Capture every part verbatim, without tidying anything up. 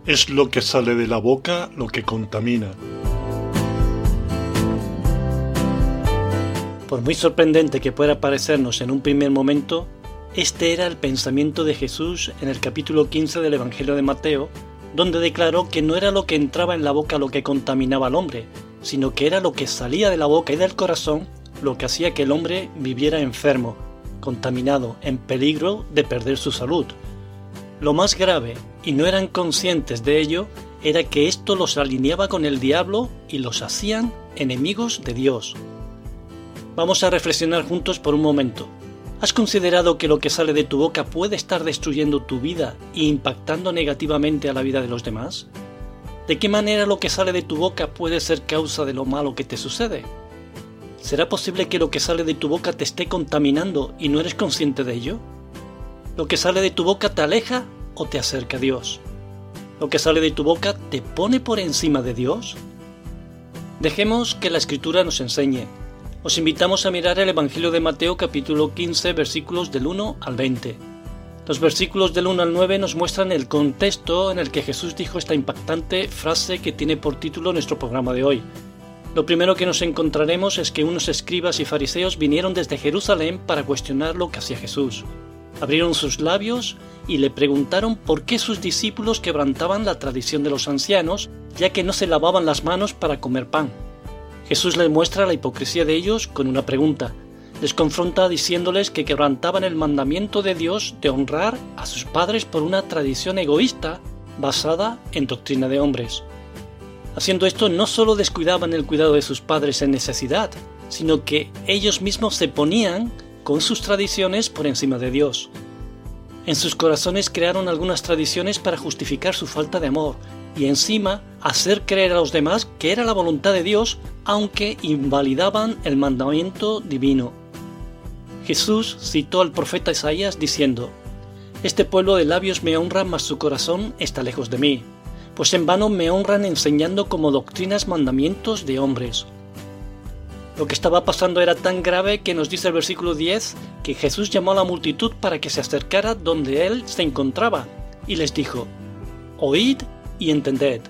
Es lo que sale de la boca lo que contamina. Por muy sorprendente que pueda parecernos en un primer momento, este era el pensamiento de Jesús en el capítulo quince del Evangelio de Mateo, donde declaró que no era lo que entraba en la boca lo que contaminaba al hombre, sino que era lo que salía de la boca y del corazón lo que hacía que el hombre viviera enfermo, contaminado, en peligro de perder su salud. Lo más grave, y no eran conscientes de ello, era que esto los alineaba con el diablo y los hacían enemigos de Dios. Vamos a reflexionar juntos por un momento. ¿Has considerado que lo que sale de tu boca puede estar destruyendo tu vida e impactando negativamente a la vida de los demás? ¿De qué manera lo que sale de tu boca puede ser causa de lo malo que te sucede? ¿Será posible que lo que sale de tu boca te esté contaminando y no eres consciente de ello? ¿Lo que sale de tu boca te aleja o te acerca a Dios? ¿Lo que sale de tu boca te pone por encima de Dios? Dejemos que la Escritura nos enseñe. Os invitamos a mirar el Evangelio de Mateo capítulo quince versículos del uno al veinte. Los versículos del uno al nueve nos muestran el contexto en el que Jesús dijo esta impactante frase que tiene por título nuestro programa de hoy. Lo primero que nos encontraremos es que unos escribas y fariseos vinieron desde Jerusalén para cuestionar lo que hacía Jesús. Abrieron sus labios y le preguntaron por qué sus discípulos quebrantaban la tradición de los ancianos, ya que no se lavaban las manos para comer pan. Jesús les muestra la hipocresía de ellos con una pregunta. Les confronta diciéndoles que quebrantaban el mandamiento de Dios de honrar a sus padres por una tradición egoísta basada en doctrina de hombres. Haciendo esto, no solo descuidaban el cuidado de sus padres en necesidad, sino que ellos mismos se ponían con sus tradiciones por encima de Dios. En sus corazones crearon algunas tradiciones para justificar su falta de amor y encima hacer creer a los demás que era la voluntad de Dios, aunque invalidaban el mandamiento divino. Jesús citó al profeta Isaías diciendo: «Este pueblo de labios me honra, mas su corazón está lejos de mí, pues en vano me honran enseñando como doctrinas mandamientos de hombres». Lo que estaba pasando era tan grave que nos dice el versículo diez que Jesús llamó a la multitud para que se acercara donde él se encontraba y les dijo: «Oíd y entended».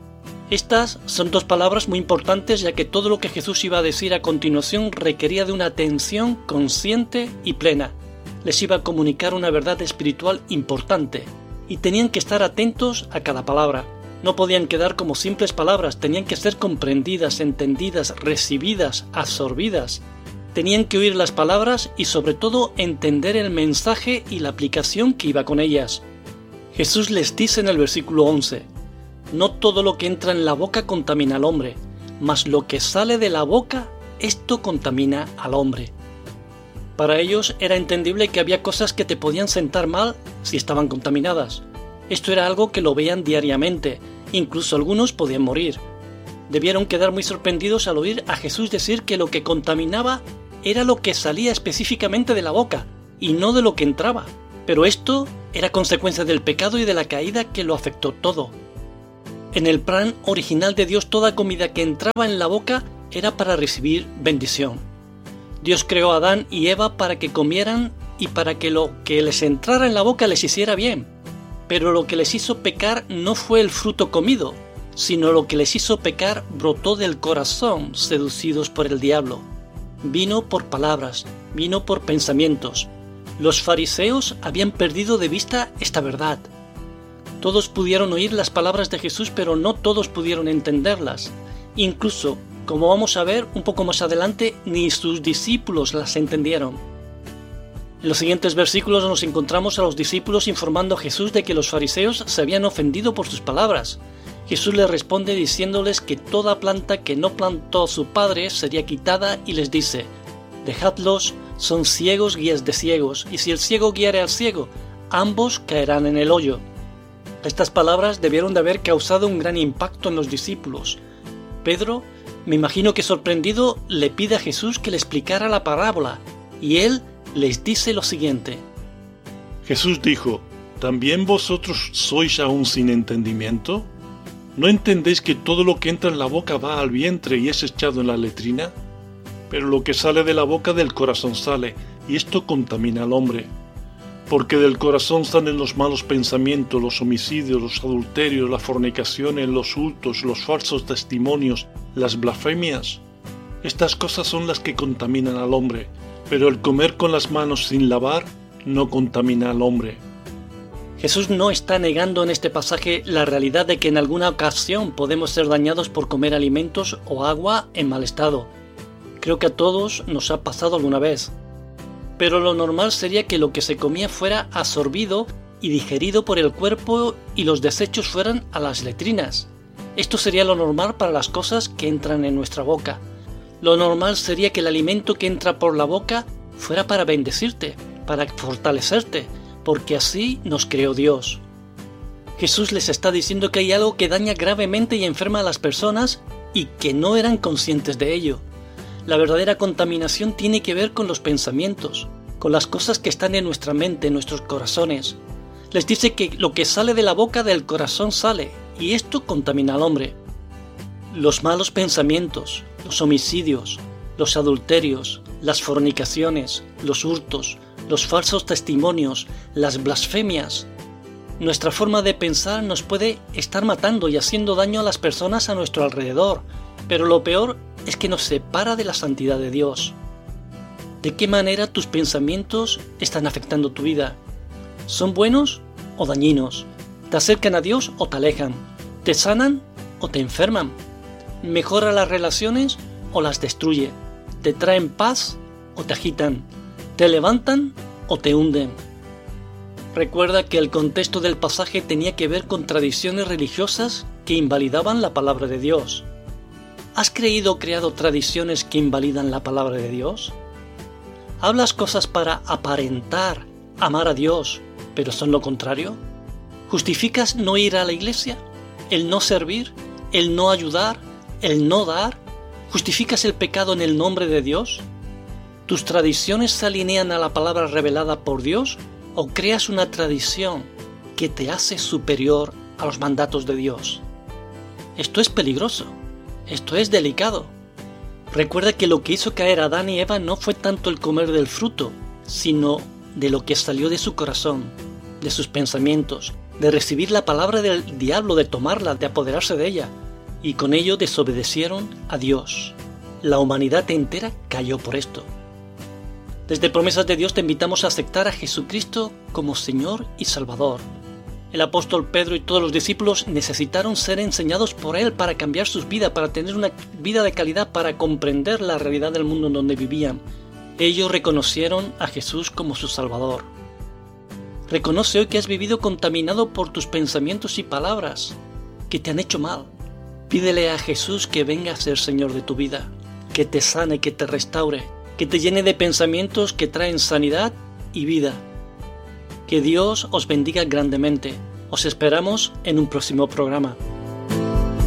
Estas son dos palabras muy importantes, ya que todo lo que Jesús iba a decir a continuación requería de una atención consciente y plena. Les iba a comunicar una verdad espiritual importante y tenían que estar atentos a cada palabra. No podían quedar como simples palabras, tenían que ser comprendidas, entendidas, recibidas, absorbidas. Tenían que oír las palabras y sobre todo entender el mensaje y la aplicación que iba con ellas. Jesús les dice en el versículo once: «No todo lo que entra en la boca contamina al hombre, mas lo que sale de la boca, esto contamina al hombre». Para ellos era entendible que había cosas que te podían sentar mal si estaban contaminadas. Esto era algo que lo veían diariamente, incluso algunos podían morir. Debieron quedar muy sorprendidos al oír a Jesús decir que lo que contaminaba era lo que salía específicamente de la boca, y no de lo que entraba. Pero esto era consecuencia del pecado y de la caída que lo afectó todo. En el plan original de Dios, toda comida que entraba en la boca era para recibir bendición. Dios creó a Adán y Eva para que comieran y para que lo que les entrara en la boca les hiciera bien. Pero lo que les hizo pecar no fue el fruto comido, sino lo que les hizo pecar brotó del corazón, seducidos por el diablo. Vino por palabras, vino por pensamientos. Los fariseos habían perdido de vista esta verdad. Todos pudieron oír las palabras de Jesús, pero no todos pudieron entenderlas. Incluso, como vamos a ver un poco más adelante, ni sus discípulos las entendieron. En los siguientes versículos nos encontramos a los discípulos informando a Jesús de que los fariseos se habían ofendido por sus palabras. Jesús les responde diciéndoles que toda planta que no plantó su padre sería quitada y les dice: «Dejadlos, son ciegos guías de ciegos, y si el ciego guiare al ciego, ambos caerán en el hoyo». Estas palabras debieron de haber causado un gran impacto en los discípulos. Pedro, me imagino que sorprendido, le pide a Jesús que le explicara la parábola, y él les dice lo siguiente: Jesús dijo: ¿también vosotros sois aún sin entendimiento? ¿No entendéis que todo lo que entra en la boca va al vientre y es echado en la letrina? Pero lo que sale de la boca del corazón sale, y esto contamina al hombre. porque del corazón salen los malos pensamientos, los homicidios, los adulterios, las fornicaciones, los hurtos, los falsos testimonios, las blasfemias. Estas cosas son las que contaminan al hombre, pero el comer con las manos sin lavar no contamina al hombre. Jesús no está negando en este pasaje la realidad de que en alguna ocasión podemos ser dañados por comer alimentos o agua en mal estado. Creo que a todos nos ha pasado alguna vez. Pero lo normal sería que lo que se comía fuera absorbido y digerido por el cuerpo y los desechos fueran a las letrinas. Esto sería lo normal para las cosas que entran en nuestra boca. Lo normal sería que el alimento que entra por la boca fuera para bendecirte, para fortalecerte, porque así nos creó Dios. Jesús les está diciendo que hay algo que daña gravemente y enferma a las personas y que no eran conscientes de ello. La verdadera contaminación tiene que ver con los pensamientos, con las cosas que están en nuestra mente, en nuestros corazones. Les dice que lo que sale de la boca del corazón sale, y esto contamina al hombre. Los malos pensamientos, los homicidios, los adulterios, las fornicaciones, los hurtos, los falsos testimonios, las blasfemias. Nuestra forma de pensar nos puede estar matando y haciendo daño a las personas a nuestro alrededor, pero lo peor es que nos separa de la santidad de Dios. ¿De qué manera tus pensamientos están afectando tu vida? ¿Son buenos o dañinos? ¿Te acercan a Dios o te alejan? ¿Te sanan o te enferman? ¿Mejora las relaciones o las destruye? ¿Te traen paz o te agitan? ¿Te levantan o te hunden? Recuerda que el contexto del pasaje tenía que ver con tradiciones religiosas que invalidaban la palabra de Dios. ¿Has creído o creado tradiciones que invalidan la palabra de Dios? ¿Hablas cosas para aparentar amar a Dios, pero son lo contrario? ¿Justificas no ir a la iglesia? ¿El no servir? ¿El no ayudar? ¿El no dar? ¿Justificas el pecado en el nombre de Dios? ¿Tus tradiciones se alinean a la palabra revelada por Dios o creas una tradición que te hace superior a los mandatos de Dios? Esto es peligroso. Esto es delicado. Recuerda que lo que hizo caer a Adán y Eva no fue tanto el comer del fruto, sino de lo que salió de su corazón, de sus pensamientos, de recibir la palabra del diablo, de tomarla, de apoderarse de ella, y con ello desobedecieron a Dios. La humanidad entera cayó por esto. Desde Promesas de Dios te invitamos a aceptar a Jesucristo como Señor y Salvador. El apóstol Pedro y todos los discípulos necesitaron ser enseñados por Él para cambiar sus vidas, para tener una vida de calidad, para comprender la realidad del mundo en donde vivían. Ellos reconocieron a Jesús como su Salvador. Reconoce hoy que has vivido contaminado por tus pensamientos y palabras, que te han hecho mal. Pídele a Jesús que venga a ser Señor de tu vida, que te sane, que te restaure, que te llene de pensamientos que traen sanidad y vida. Que Dios os bendiga grandemente. Os esperamos en un próximo programa.